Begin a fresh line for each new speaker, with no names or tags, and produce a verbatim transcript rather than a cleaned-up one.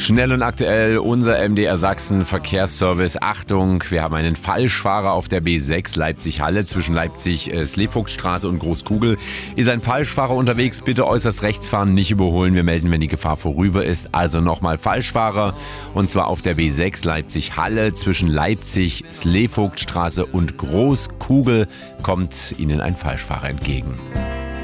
Schnell und aktuell, unser M D R Sachsen Verkehrsservice. Achtung, wir haben einen Falschfahrer auf der B sechs Leipzig-Halle zwischen Leipzig-Sleevogtstraße und Großkugel. Ist ein Falschfahrer unterwegs, bitte äußerst rechts fahren, nicht überholen. Wir melden, wenn die Gefahr vorüber ist. Also nochmal Falschfahrer, und zwar auf der B sechs Leipzig-Halle zwischen Leipzig-Sleevogtstraße und Großkugel kommt Ihnen ein Falschfahrer entgegen.